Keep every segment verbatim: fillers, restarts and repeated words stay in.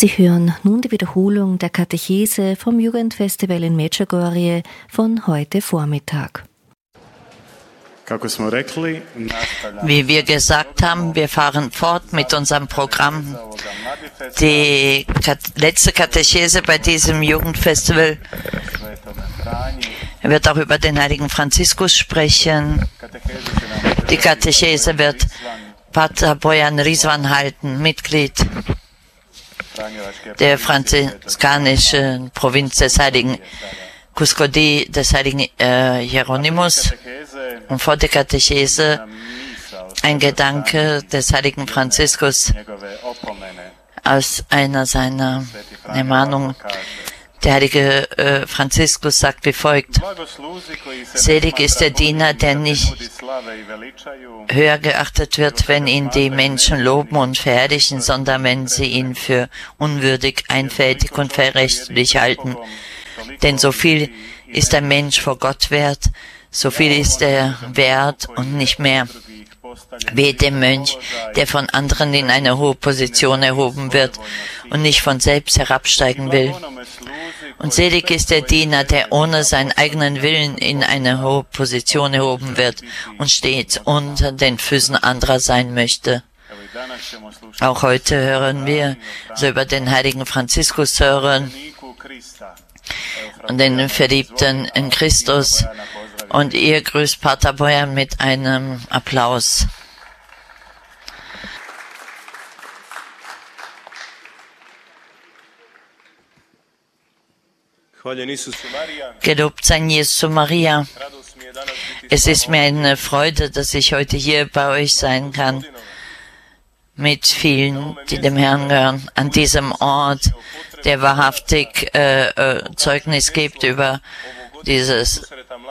Sie hören nun die Wiederholung der Katechese vom Jugendfestival in Medjugorje von heute Vormittag. Wie wir gesagt haben, wir fahren fort mit unserem Programm. Die letzte Katechese bei diesem Jugendfestival wird auch über den heiligen Franziskus sprechen. Die Katechese wird Pater Bojan Rizwan halten, Mitglied der franziskanischen Provinz des heiligen Cuscodí, des heiligen äh, Hieronymus. Und vor der Katechese ein Gedanke des heiligen Franziskus aus einer seiner Ermahnungen. Der heilige äh, Franziskus sagt wie folgt: Selig ist der Diener, der nicht höher geachtet wird, wenn ihn die Menschen loben und verherrlichen, sondern wenn sie ihn für unwürdig, einfältig und verrechtlich halten. Denn so viel ist ein Mensch vor Gott wert, so viel ist er wert und nicht mehr. Wehe dem Mönch, der von anderen in eine hohe Position erhoben wird und nicht von selbst herabsteigen will. Und selig ist der Diener, der ohne seinen eigenen Willen in eine hohe Position erhoben wird und stets unter den Füßen anderer sein möchte. Auch heute hören wir so über den heiligen Franziskus hören und den Verliebten in Christus. Und ihr grüßt Pater Bojan mit einem Applaus. Gelobt sei Jesus Maria. Es ist mir eine Freude, dass ich heute hier bei euch sein kann, mit vielen, die dem Herrn gehören, an diesem Ort, der wahrhaftig äh, äh, Zeugnis gibt über dieses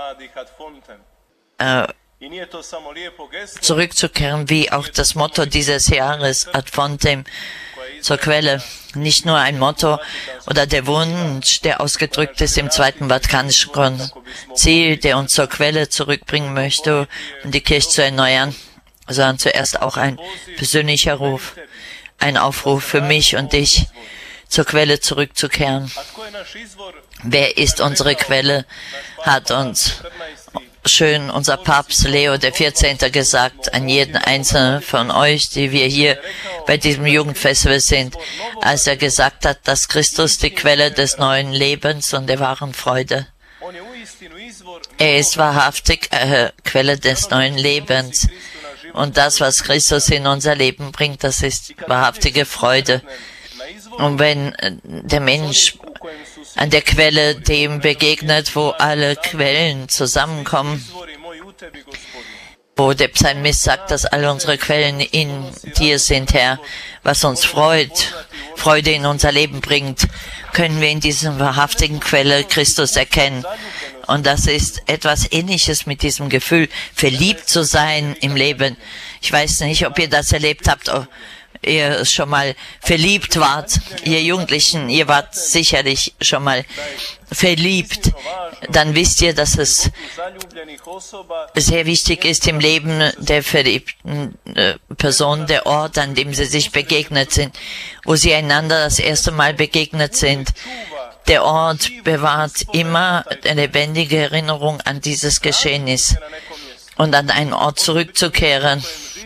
äh, zurückzukehren, wie auch das Motto dieses Jahres, ad fontem, zur Quelle. Nicht nur ein Motto oder der Wunsch, der ausgedrückt ist im Zweiten Vatikanischen Konzil, der uns zur Quelle zurückbringen möchte, um die Kirche zu erneuern, sondern zuerst auch ein persönlicher Ruf, ein Aufruf für mich und dich, zur Quelle zurückzukehren. Wer ist unsere Quelle, hat uns schön unser Papst Leo der vierzehnte gesagt, an jeden einzelnen von euch, die wir hier bei diesem Jugendfestival sind, als er gesagt hat, dass Christus die Quelle des neuen Lebens und der wahren Freude. Er ist wahrhaftig äh, Quelle des neuen Lebens. Und das, was Christus in unser Leben bringt, das ist wahrhaftige Freude. Und wenn der Mensch an der Quelle dem begegnet, wo alle Quellen zusammenkommen, wo der Psalmist sagt, dass alle unsere Quellen in dir sind, Herr, was uns freut, Freude in unser Leben bringt, können wir in dieser wahrhaftigen Quelle Christus erkennen. Und das ist etwas Ähnliches mit diesem Gefühl, verliebt zu sein im Leben. Ich weiß nicht, ob ihr das erlebt habt, ob ihr schon mal verliebt wart, ihr Jugendlichen, ihr wart sicherlich schon mal verliebt. Dann wisst ihr, dass es sehr wichtig ist im Leben der verliebten äh, Person, der Ort, an dem sie sich begegnet sind, wo sie einander das erste Mal begegnet sind. Der Ort bewahrt immer eine lebendige Erinnerung an dieses Geschehnis und an einen Ort zurückzukehren.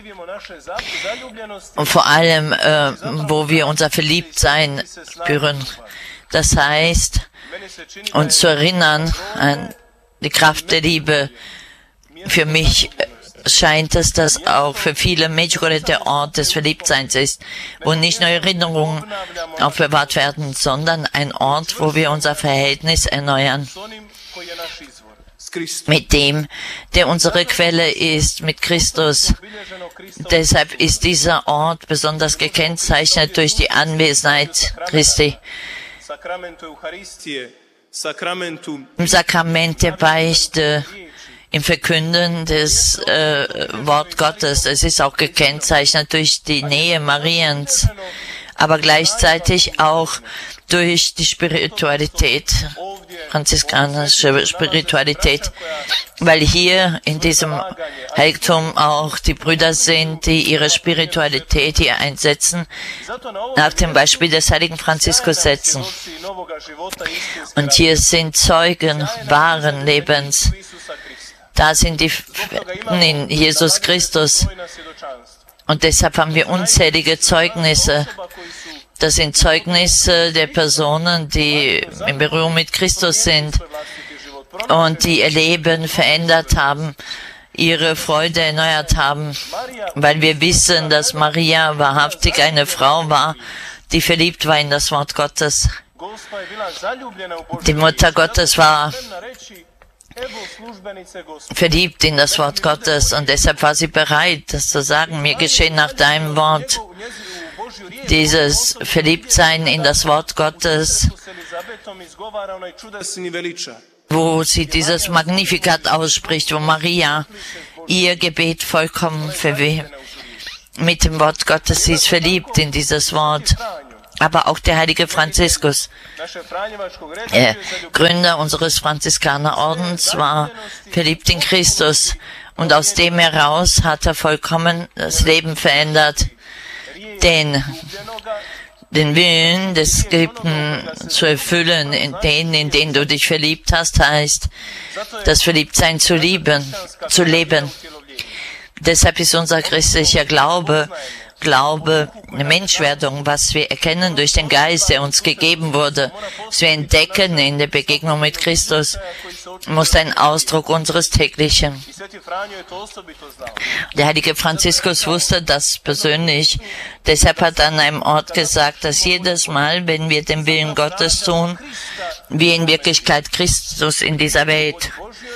Und vor allem, äh, wo wir unser Verliebtsein spüren. Das heißt, uns zu erinnern an die Kraft der Liebe. Für mich scheint es, dass auch für viele Medjugorje der Ort des Verliebtseins ist, wo nicht nur Erinnerungen aufbewahrt werden, sondern ein Ort, wo wir unser Verhältnis erneuern mit dem, der unsere Quelle ist, mit Christus. Deshalb ist dieser Ort besonders gekennzeichnet durch die Anwesenheit Christi. Im Sakrament der Beichte, im Verkünden des äh, Wort Gottes. Es ist auch gekennzeichnet durch die Nähe Mariens. aber gleichzeitig auch durch die Spiritualität, franziskanische Spiritualität, weil hier in diesem Heiligtum auch die Brüder sind, die ihre Spiritualität hier einsetzen, nach dem Beispiel des heiligen Franziskus setzen. Und hier sind Zeugen wahren Lebens. Da sind die in Jesus Christus. Und deshalb haben wir unzählige Zeugnisse. Das sind Zeugnisse der Personen, die in Berührung mit Christus sind und die ihr Leben verändert haben, ihre Freude erneuert haben, weil wir wissen, dass Maria wahrhaftig eine Frau war, die verliebt war in das Wort Gottes. Die Mutter Gottes war verliebt in das Wort Gottes und deshalb war sie bereit, das zu sagen, mir geschehen nach deinem Wort. Dieses Verliebtsein in das Wort Gottes, wo sie dieses Magnificat ausspricht, wo Maria ihr Gebet vollkommen verweht. Mit dem Wort Gottes, sie ist verliebt in dieses Wort. Aber auch der heilige Franziskus, äh, Gründer unseres Franziskanerordens, war verliebt in Christus. Und aus dem heraus hat er vollkommen das Leben verändert. Den, den Willen des Geliebten zu erfüllen, in den, in den du dich verliebt hast, heißt, das Verliebtsein zu lieben, zu leben. Deshalb ist unser christlicher Glaube, Glaube, eine Menschwerdung, was wir erkennen durch den Geist, der uns gegeben wurde, was wir entdecken in der Begegnung mit Christus, muss ein Ausdruck unseres täglichen. Der heilige Franziskus wusste das persönlich, deshalb hat er an einem Ort gesagt, dass jedes Mal, wenn wir den Willen Gottes tun, wir in Wirklichkeit Christus in dieser Welt,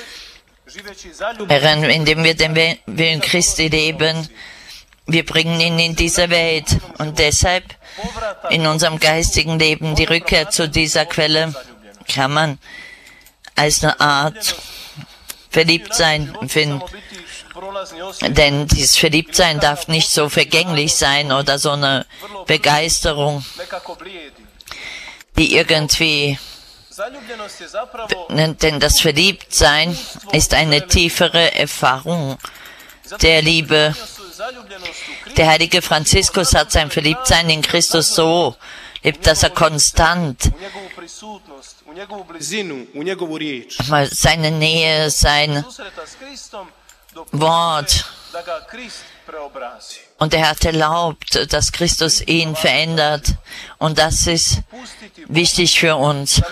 indem wir den Willen Christi leben, wir bringen ihn in diese Welt und deshalb in unserem geistigen Leben die Rückkehr zu dieser Quelle kann man als eine Art Verliebtsein empfinden. Denn dieses Verliebtsein darf nicht so vergänglich sein oder so eine Begeisterung, die irgendwie, denn das Verliebtsein ist eine tiefere Erfahrung der Liebe. Der heilige Franziskus hat sein Verliebtsein in Christus so lebt, dass er konstant seine Nähe, sein Wort, und er hat erlaubt, dass Christus ihn verändert. Und das ist wichtig für uns.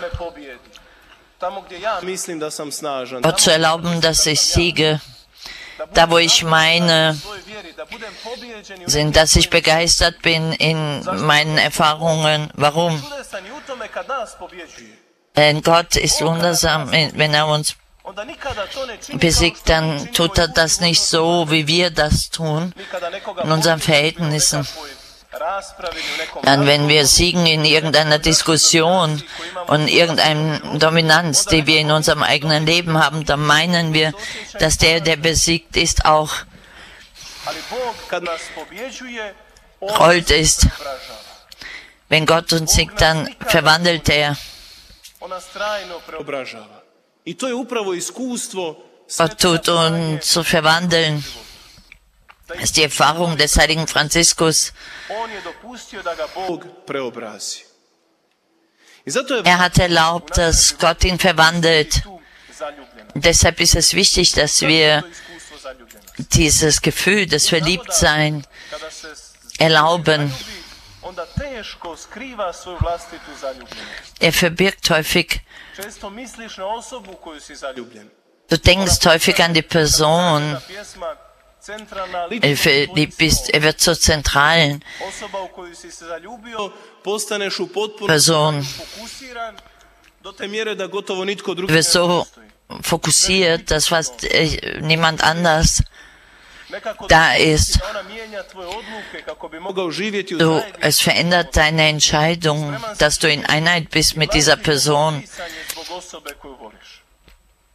Gott zu erlauben, dass ich siege. Da, wo ich meine, sind, dass ich begeistert bin in meinen Erfahrungen. Warum? Denn Gott ist wundersam, wenn er uns besiegt, dann tut er das nicht so, wie wir das tun, in unseren Verhältnissen. Dann, wenn wir siegen in irgendeiner Diskussion und irgendeiner Dominanz, die wir in unserem eigenen Leben haben, dann meinen wir, dass der, der besiegt ist, auch Gold ist. Wenn Gott uns siegt, dann verwandelt er. Gott tut uns zu verwandeln. Das ist die Erfahrung des heiligen Franziskus. Er hat erlaubt, dass Gott ihn verwandelt. Deshalb ist es wichtig, dass wir dieses Gefühl des Verliebtseins erlauben. Er verbirgt häufig, du denkst häufig an die Person, er verliebt bist, er wird zur zentralen Person. Du wirst so fokussiert, dass fast äh, niemand anders da ist. Du, es verändert deine Entscheidung, dass du in Einheit bist mit dieser Person.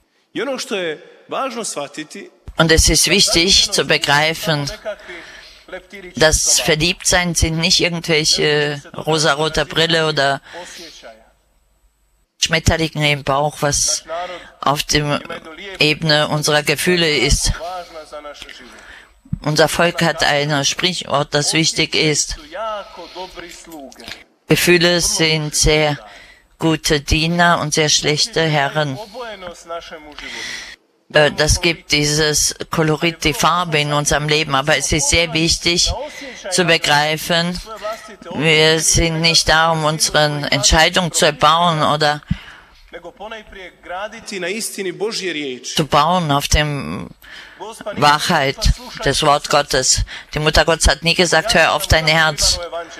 Und es ist wichtig zu begreifen, Das Verliebtsein sind nicht irgendwelche rosarote Brille oder Schmetterlinge im Bauch, was auf der Ebene unserer Gefühle ist. Unser Volk hat ein Sprichwort, das wichtig ist. Gefühle sind sehr gute Diener und sehr schlechte Herren. Das gibt dieses Kolorit, die Farbe in unserem Leben. Aber es ist sehr wichtig zu begreifen, wir sind nicht da, um unsere Entscheidung zu erbauen oder zu bauen auf dem Wahrheit des Wort Gottes. Die Mutter Gottes hat nie gesagt, hör auf dein Herz.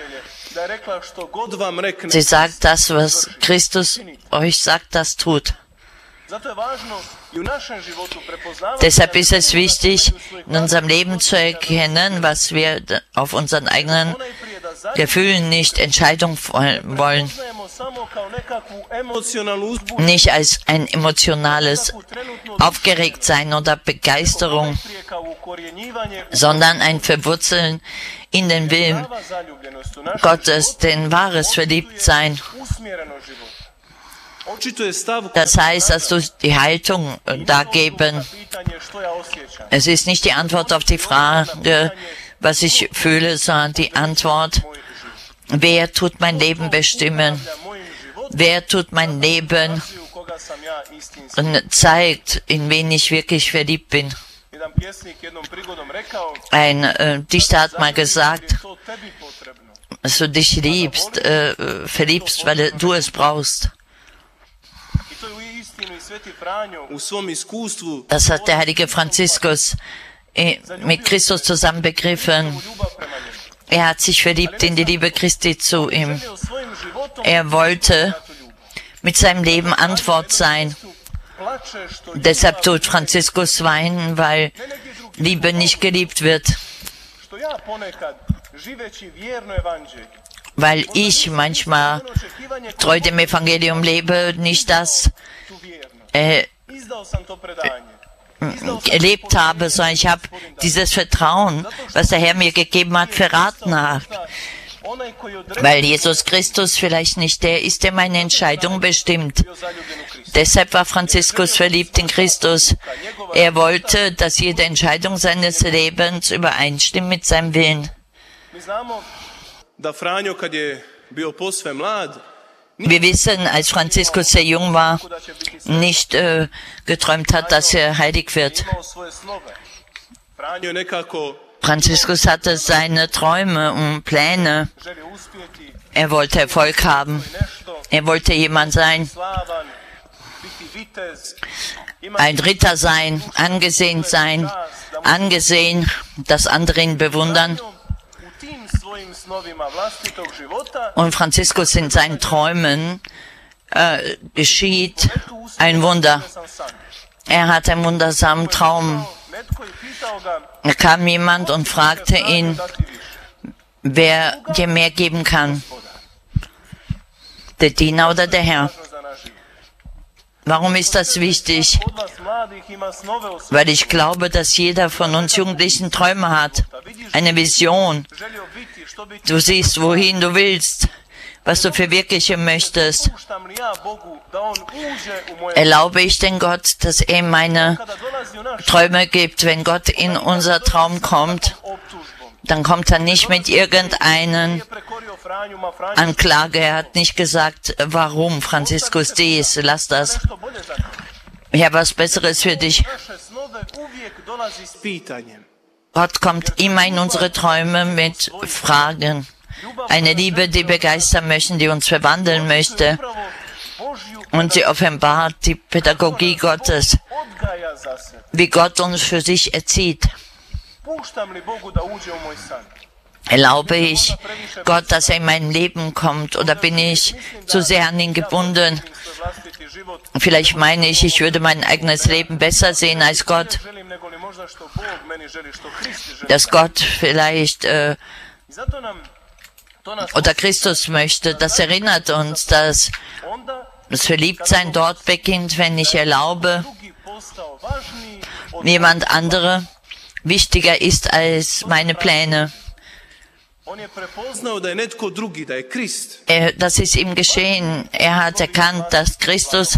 Sie sagt das, was Christus euch sagt, das tut. Deshalb ist es wichtig, in unserem Leben zu erkennen, was wir auf unseren eigenen Gefühlen nicht Entscheidung wollen. Nicht als ein emotionales Aufgeregtsein oder Begeisterung, sondern ein Verwurzeln in den Willen Gottes, denn wahres Verliebtsein. Das heißt, dass du die Haltung dargeben. Es ist nicht die Antwort auf die Frage, was ich fühle, sondern die Antwort, wer tut mein Leben bestimmen? Wer tut mein Leben und zeigt, in wen ich wirklich verliebt bin? Ein äh, Dichter hat mal gesagt, dass du dich liebst, äh, verliebst, weil du es brauchst. Das hat der heilige Franziskus mit Christus zusammen begriffen. Er hat sich verliebt in die Liebe Christi zu ihm. Er wollte mit seinem Leben Antwort sein. Deshalb tut Franziskus weinen, weil Liebe nicht geliebt wird. Weil ich manchmal treu dem Evangelium lebe, nicht das äh, erlebt habe, sondern ich habe dieses Vertrauen, was der Herr mir gegeben hat, verraten hat. Weil Jesus Christus vielleicht nicht der ist, der meine Entscheidung bestimmt. Deshalb war Franziskus verliebt in Christus. Er wollte, dass jede Entscheidung seines Lebens übereinstimmt mit seinem Willen. Wir wissen, als Franziskus sehr jung war, nicht äh, geträumt hat, dass er heilig wird. Franziskus hatte seine Träume und Pläne. Er wollte Erfolg haben. Er wollte jemand sein, ein Ritter sein, angesehen sein, angesehen, dass andere ihn bewundern. Und Franziskus in seinen Träumen äh, geschieht ein Wunder. Er hat einen wundersamen Traum. Da kam jemand und fragte ihn, wer dir mehr geben kann, der Diener oder der Herr. Warum ist das wichtig? Weil ich glaube, dass jeder von uns Jugendlichen Träume hat, eine Vision. Du siehst, wohin du willst, was du verwirklichen möchtest. Erlaube ich denn Gott, dass er meine Träume gibt? Wenn Gott in unser Traum kommt, dann kommt er nicht mit irgendeinen Anklage. Er hat nicht gesagt, warum, Franziskus dies, lass das. Ich habe was Besseres für dich. Gott kommt immer in unsere Träume mit Fragen. Eine Liebe, die begeistern möchte, die uns verwandeln möchte. Und sie offenbart die Pädagogie Gottes, wie Gott uns für sich erzieht. Erlaube ich Gott, dass er in mein Leben kommt, oder bin ich zu sehr an ihn gebunden? Vielleicht meine ich, ich würde mein eigenes Leben besser sehen als Gott. Dass Gott vielleicht äh, oder Christus möchte. Das erinnert uns, dass das Verliebtsein dort beginnt, wenn ich erlaube, jemand andere wichtiger ist als meine Pläne. Er, das ist ihm geschehen. Er hat erkannt, dass Christus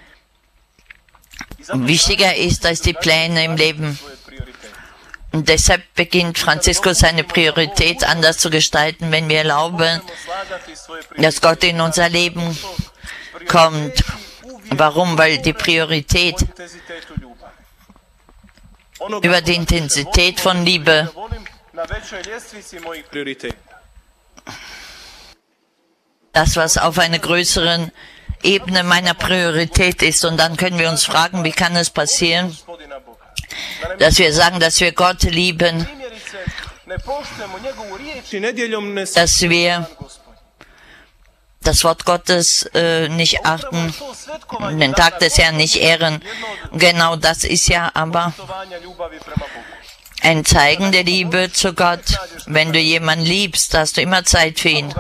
wichtiger ist als die Pläne im Leben. Und deshalb beginnt Franziskus seine Priorität anders zu gestalten, wenn wir erlauben, dass Gott in unser Leben kommt. Warum? Weil die Priorität über die Intensität von Liebe das, was auf einer größeren Ebene meiner Priorität ist. Und dann können wir uns fragen, wie kann es passieren, dass wir sagen, dass wir Gott lieben, dass wir das Wort Gottes äh, nicht achten, den Tag des Herrn nicht ehren. Genau das ist ja aber ein Zeigen der Liebe zu Gott. Wenn du jemanden liebst, hast du immer Zeit für ihn.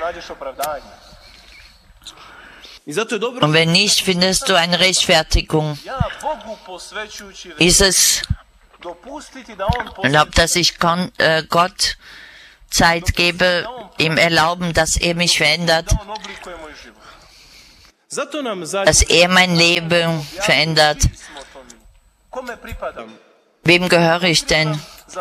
Und wenn nicht, findest du eine Rechtfertigung. Ist es erlaubt, dass ich äh, Gott Zeit gebe, ihm erlauben, dass er mich verändert, dass er mein Leben verändert. Wem gehöre ich denn?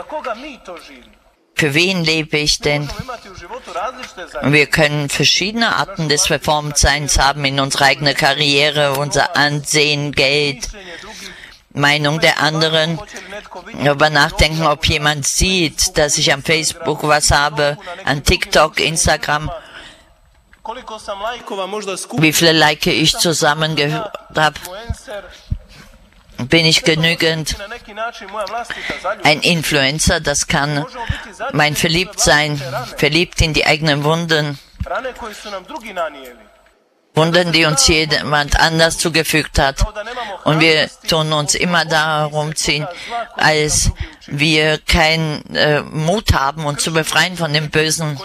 Für wen lebe ich denn? Wir können verschiedene Arten des Verformtseins haben in unserer eigenen Karriere, unser Ansehen, Geld, Meinung der anderen. Darüber nachdenken, ob jemand sieht, dass ich am Facebook was habe, an TikTok, Instagram. Wie viele Like ich zusammengehört habe. Bin ich genügend ein Influencer? Das kann mein Verliebtsein, verliebt in die eigenen Wunden. Wunden, die uns jemand anders zugefügt hat. Und wir tun uns immer darum ziehen, als wir keinen äh, Mut haben, uns zu befreien von dem Bösen.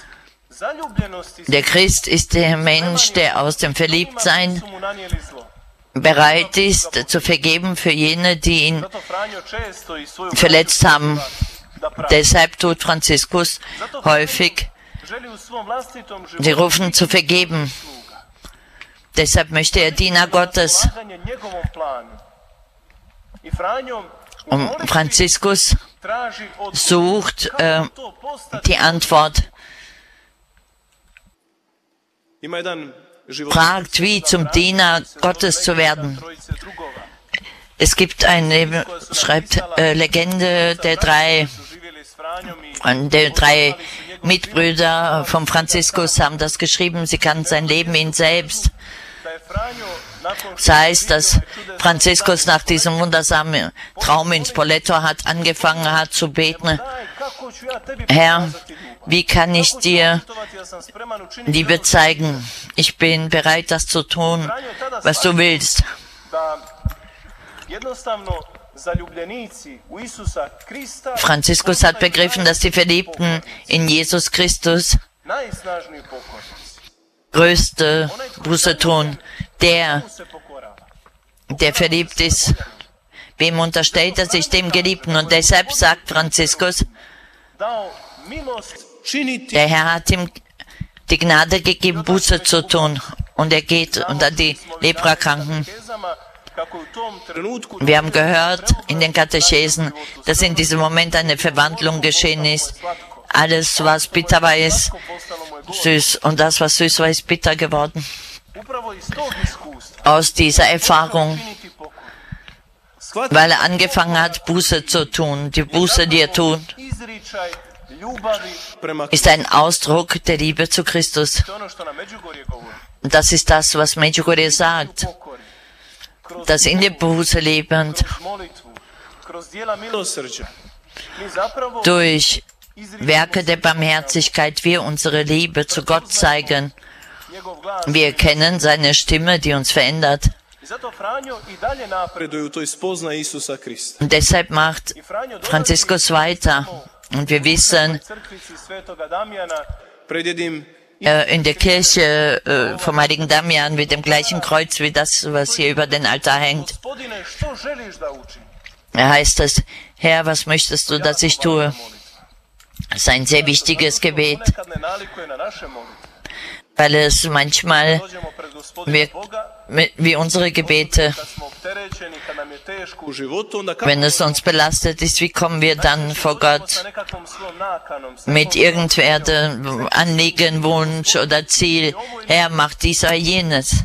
Der Christ ist der Mensch, der aus dem Verliebtsein bereit ist, zu vergeben für jene, die ihn verletzt haben. Deshalb tut Franziskus häufig, sie rufen zu vergeben. Deshalb möchte er Diener Gottes. Und Franziskus sucht äh, die Antwort, fragt, wie zum Diener Gottes zu werden. Es gibt eine, schreibt äh, Legende der drei, der drei Mitbrüder von Franziskus haben das geschrieben. Sie kannten sein Leben in selbst. Das heißt, dass Franziskus nach diesem wundersamen Traum in Spoleto hat angefangen hat zu beten. Herr, wie kann ich dir Liebe zeigen? Ich bin bereit, das zu tun, was du willst. Franziskus hat begriffen, dass die Verliebten in Jesus Christus größte Buße tun. Der, der verliebt ist, wem unterstellt er sich? Dem Geliebten. Und deshalb sagt Franziskus, der Herr hat ihm die Gnade gegeben, Buße zu tun. Und er geht unter die Leprakranken. Wir haben gehört in den Katechesen, dass in diesem Moment eine Verwandlung geschehen ist. Alles, was bitter war, ist süß. Und das, was süß war, ist bitter geworden. Aus dieser Erfahrung, weil er angefangen hat, Buße zu tun. Die Buße, die er tut, ist ein Ausdruck der Liebe zu Christus. Und das ist das, was Medjugorje sagt. Dass in der Buße lebend, durch Werke der Barmherzigkeit wir unsere Liebe zu Gott zeigen. Wir erkennen seine Stimme, die uns verändert. Und deshalb macht Franziskus weiter. Und wir wissen, äh, in der Kirche äh, vom heiligen Damian mit dem gleichen Kreuz wie das, was hier über den Altar hängt. Er heißt es, Herr, was möchtest du, dass ich tue? Das ist ein sehr wichtiges Gebet, weil es manchmal wirkt wie unsere Gebete. Wenn es uns belastet ist, wie kommen wir dann vor Gott mit irgendwelchen Anliegen, Wunsch oder Ziel? Herr, mach dies oder jenes.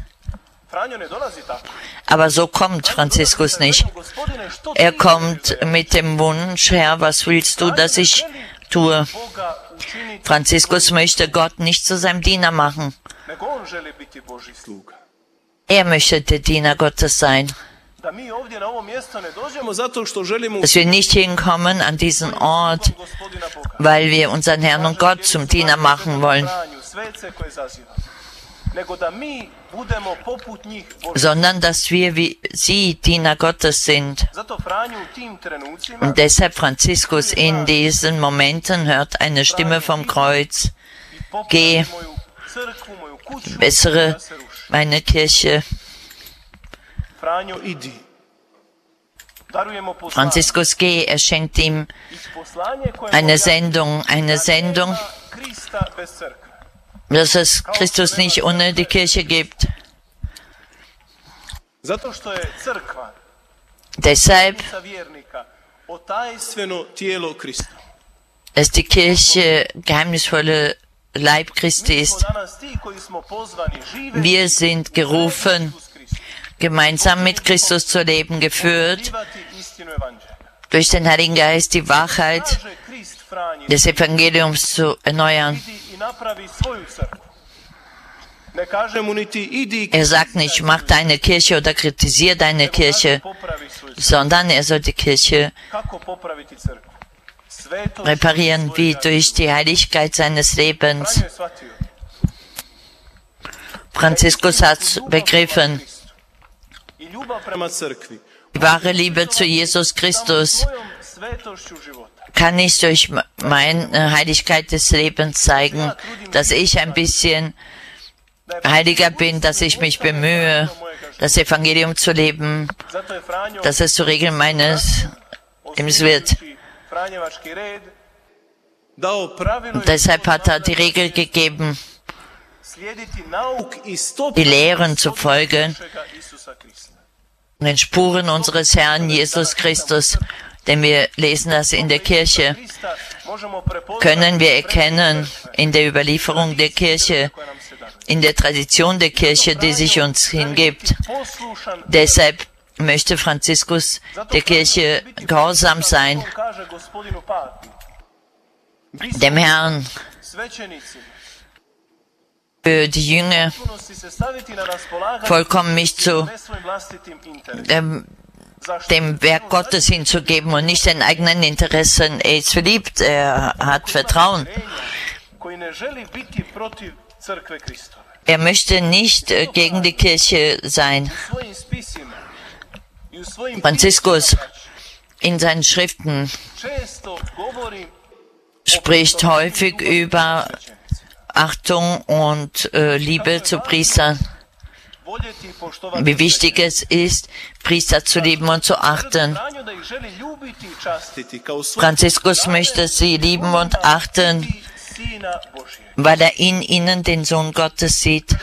Aber so kommt Franziskus nicht. Er kommt mit dem Wunsch, Herr, was willst du, dass ich tue? Franziskus möchte Gott nicht zu seinem Diener machen. Er möchte der Diener Gottes sein. Dass wir nicht hinkommen an diesen Ort, weil wir unseren Herrn und Gott zum Diener machen wollen, sondern dass wir wie sie Diener Gottes sind. Und deshalb Franziskus in diesen Momenten hört eine Stimme vom Kreuz: Geh, bessere meine Kirche. Franziskus, geh, er schenkt ihm eine Sendung, eine Sendung, dass es Christus nicht ohne die Kirche gibt. Deshalb dass die Kirche geheimnisvolle Leib Christi ist. Wir sind gerufen, gemeinsam mit Christus zu leben, geführt durch den Heiligen Geist, die Wahrheit des Evangeliums zu erneuern. Er sagt nicht, mach deine Kirche oder kritisiere deine Kirche, sondern er soll die Kirche reparieren, wie durch die Heiligkeit seines Lebens. Franziskus hat begriffen, die wahre Liebe zu Jesus Christus kann ich durch meine Heiligkeit des Lebens zeigen, dass ich ein bisschen heiliger bin, dass ich mich bemühe, das Evangelium zu leben, dass es zur Regel meines Lebens wird. Und deshalb hat er die Regel gegeben, die Lehren zu folgen, den Spuren unseres Herrn Jesus Christus, denn wir lesen das in der Kirche, können wir erkennen in der Überlieferung der Kirche, in der Tradition der Kirche, die sich uns hingibt. Deshalb möchte Franziskus der Kirche gehorsam sein, dem Herrn, für die Jünger vollkommen mich zu dem, dem Werk Gottes hinzugeben und nicht den eigenen Interessen. Er ist verliebt, er hat Vertrauen. Er möchte nicht äh, gegen die Kirche sein. Franziskus in seinen Schriften spricht häufig über Achtung und äh, Liebe zu Priestern. Wie wichtig es ist, Priester zu lieben und zu achten. Franziskus möchte sie lieben und achten, weil er in ihnen den Sohn Gottes sieht.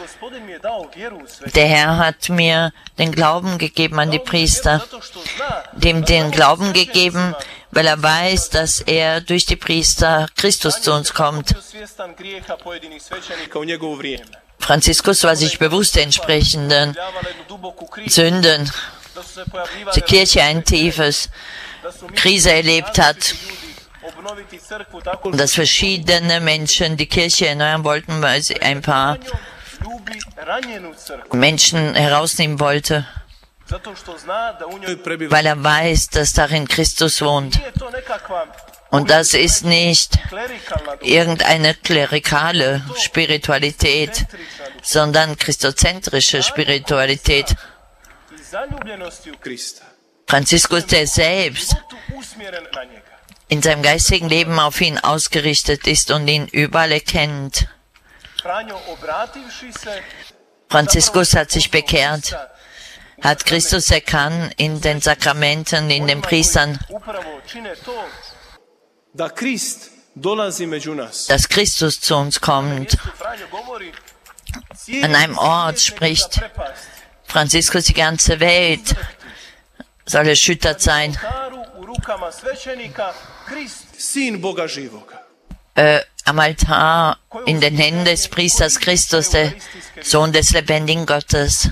Der Herr hat mir den Glauben gegeben an die Priester, dem den Glauben gegeben, weil er weiß, dass er durch die Priester Christus zu uns kommt. Franziskus war sich bewusst der entsprechenden Sünden, die Kirche ein tiefes Krise erlebt hat, dass verschiedene Menschen die Kirche erneuern wollten, weil sie ein paar Menschen herausnehmen wollte, weil er weiß, dass darin Christus wohnt. Und das ist nicht irgendeine klerikale Spiritualität, sondern christozentrische Spiritualität. Franziskus, der selbst in seinem geistigen Leben auf ihn ausgerichtet ist und ihn überall erkennt. Franziskus hat sich bekehrt, hat Christus erkannt in den Sakramenten, in den Priestern. dass Christus zu uns kommt. An einem Ort spricht Franziskus, die ganze Welt soll erschüttert sein. Äh, am Altar in den Händen des Priesters Christus, der Sohn des lebendigen Gottes.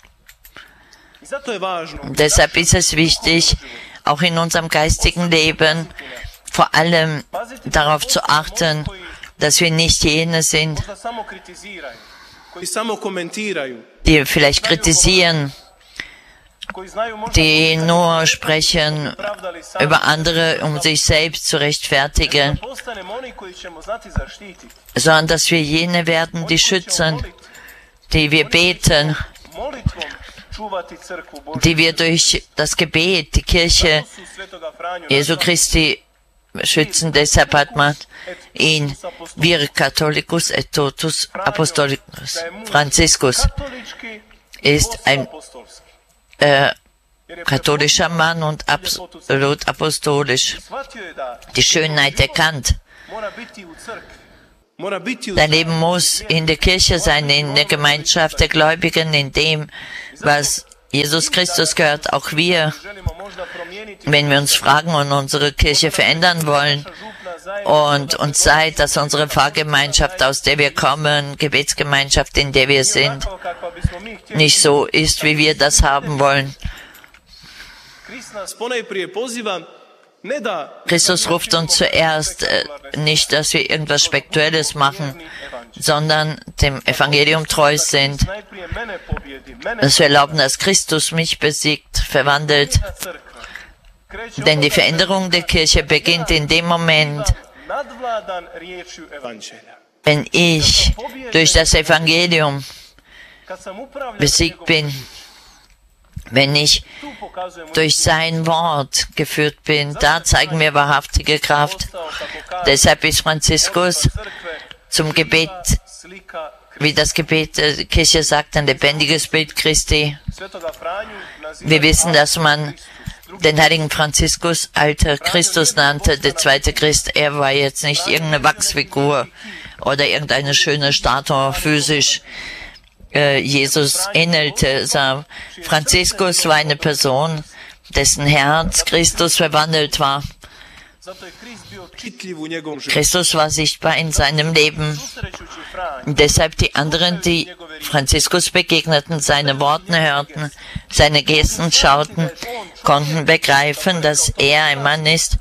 Und deshalb ist es wichtig, auch in unserem geistigen Leben vor allem darauf zu achten, dass wir nicht jene sind, die vielleicht kritisieren, die nur sprechen über andere, um sich selbst zu rechtfertigen, sondern dass wir jene werden, die schützen, die wir beten, die wir durch das Gebet die Kirche Jesu Christi schützen. Deshalb hat man ihn Vir Catholicus et Totus Apostolicus. Franziskus ist ein äh, katholischer Mann und absolut apostolisch. Die Schönheit erkannt. Dein Leben muss in der Kirche sein, in der Gemeinschaft der Gläubigen, in dem, was Jesus Christus gehört. Auch wir, wenn wir uns fragen und unsere Kirche verändern wollen und uns seid, dass unsere Pfarrgemeinschaft, aus der wir kommen, Gebetsgemeinschaft, in der wir sind, nicht so ist, wie wir das haben wollen. Christus ruft uns zuerst äh, nicht, dass wir irgendwas Spirituelles machen, sondern dem Evangelium treu sind, dass wir erlauben, dass Christus mich besiegt, verwandelt. Denn die Veränderung der Kirche beginnt in dem Moment, wenn ich durch das Evangelium besiegt bin, wenn ich durch sein Wort geführt bin. Da zeigen wir wahrhaftige Kraft. Deshalb ist Franziskus zum Gebet, wie das Gebet der Kirche sagt, ein lebendiges Bild Christi. Wir wissen, dass man den heiligen Franziskus alter Christus nannte, der zweite Christ. Er war jetzt nicht irgendeine Wachsfigur oder irgendeine schöne Statue physisch. Jesus ähnelte. Franziskus war eine Person, dessen Herz Christus verwandelt war. Christus war sichtbar in seinem Leben. Und deshalb die anderen, die Franziskus begegneten, seine Worte hörten, seine Gesten schauten, konnten begreifen, dass er ein Mann ist,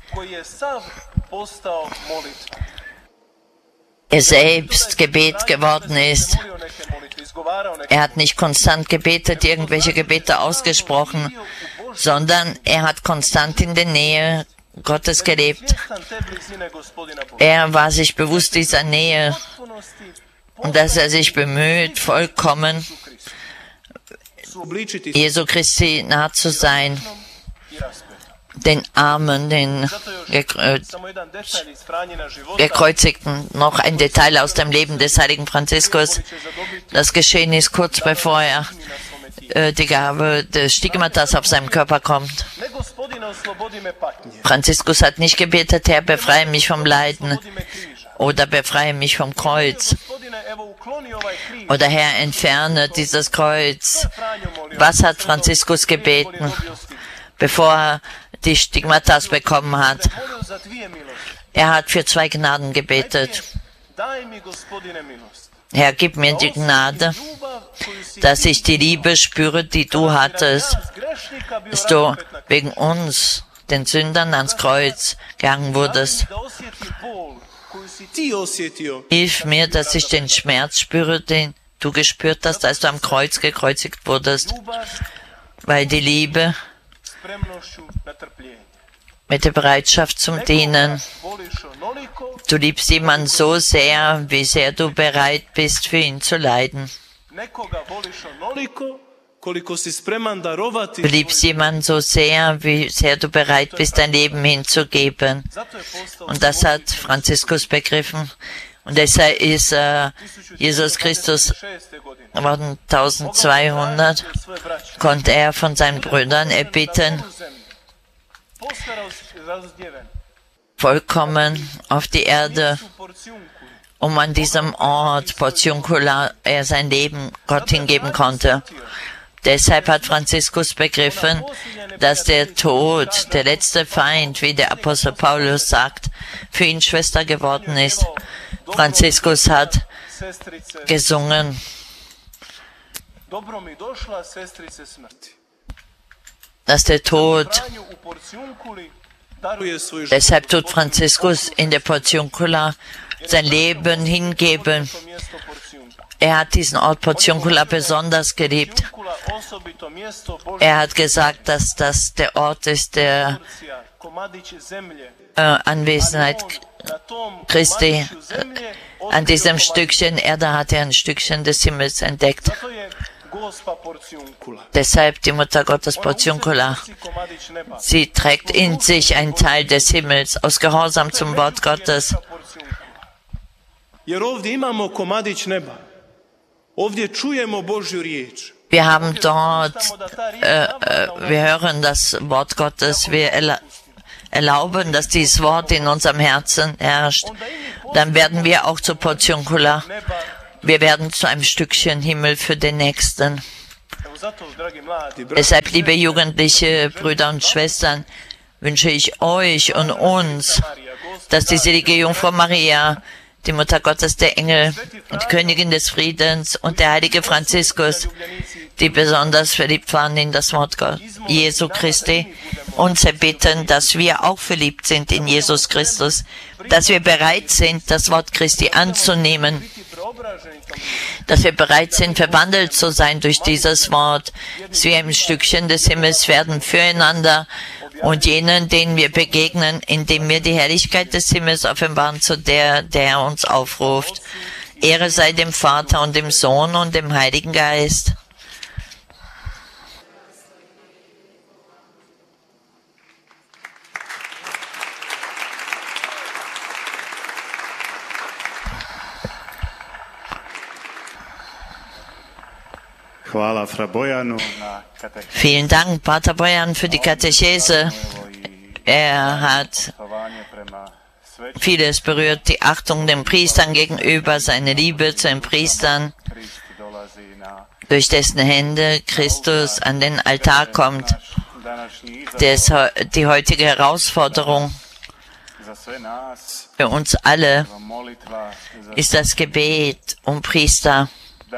er selbst Gebet geworden ist. Er hat nicht konstant gebetet, irgendwelche Gebete ausgesprochen, sondern er hat konstant in der Nähe Gottes gelebt. Er war sich bewusst dieser Nähe und dass er sich bemüht, vollkommen Jesu Christi nah zu sein, den Armen, den Gekreuzigten. Noch ein Detail aus dem Leben des heiligen Franziskus. Das geschehen ist kurz bevor er äh, die Gabe des Stigmatas auf seinem Körper kommt. Franziskus hat nicht gebetet, Herr, befreie mich vom Leiden oder befreie mich vom Kreuz oder Herr, entferne dieses Kreuz. Was hat Franziskus gebeten, bevor er die Stigmatas bekommen hat? Er hat für zwei Gnaden gebetet. Herr, gib mir die Gnade, dass ich die Liebe spüre, die du hattest, dass du wegen uns, den Sündern, ans Kreuz gehangen wurdest. Hilf mir, dass ich den Schmerz spüre, den du gespürt hast, als du am Kreuz gekreuzigt wurdest, weil die Liebe mit der Bereitschaft zum Dienen. Du liebst jemanden so sehr, wie sehr du bereit bist, für ihn zu leiden. Du liebst jemanden so sehr, wie sehr du bereit bist, dein Leben hinzugeben. Und das hat Franziskus begriffen. Und deshalb ist äh, Jesus Christus worden eintausendzweihundert, konnte er von seinen Brüdern erbitten, vollkommen auf die Erde, um an diesem Ort, Portiuncula, er sein Leben Gott hingeben konnte. Deshalb hat Franziskus begriffen, dass der Tod, der letzte Feind, wie der Apostel Paulus sagt, für ihn Schwester geworden ist. Franziskus hat gesungen, dass der Tod, deshalb tut Franziskus in der Portiuncula sein Leben hingeben. Er hat diesen Ort Portiuncula besonders geliebt. Er hat gesagt, dass das der Ort ist der äh, Anwesenheit Christi. An diesem Stückchen Erde hat er ein Stückchen des Himmels entdeckt. Deshalb die Mutter Gottes Portiuncula. Sie trägt in sich einen Teil des Himmels aus Gehorsam zum Wort Gottes. Wir haben dort, äh, äh, wir hören das Wort Gottes, wir erla erlauben, dass dieses Wort in unserem Herzen herrscht. Dann werden wir auch zur Portiuncula. Wir werden zu einem Stückchen Himmel für den Nächsten. Deshalb, liebe jugendliche Brüder und Schwestern, wünsche ich euch und uns, dass die selige Jungfrau Maria, die Mutter Gottes, der Engel, die Königin des Friedens und der heilige Franziskus, die besonders verliebt waren in das Wort Gott, Jesu Christi, uns erbitten, dass wir auch verliebt sind in Jesus Christus, dass wir bereit sind, das Wort Christi anzunehmen, dass wir bereit sind, verwandelt zu sein durch dieses Wort, dass wir ein Stückchen des Himmels werden füreinander und jenen, denen wir begegnen, indem wir die Herrlichkeit des Himmels offenbaren, zu der, der uns aufruft. Ehre sei dem Vater und dem Sohn und dem Heiligen Geist. Vielen Dank, Pater Bojan, für die Katechese. Er hat vieles berührt, die Achtung den Priestern gegenüber, seine Liebe zu den Priestern, durch dessen Hände Christus an den Altar kommt. Das, die heutige Herausforderung für uns alle ist das Gebet um Priester.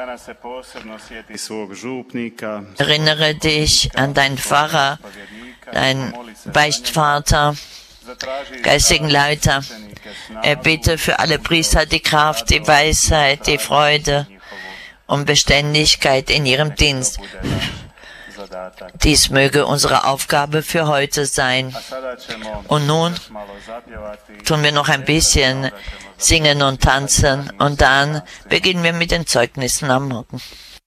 Erinnere dich an deinen Pfarrer, deinen Beichtvater, geistigen Leiter. Erbitte für alle Priester die Kraft, die Weisheit, die Freude und Beständigkeit in ihrem Dienst. Dies möge unsere Aufgabe für heute sein. Und nun tun wir noch ein bisschen singen und tanzen und dann beginnen wir mit den Zeugnissen am Morgen.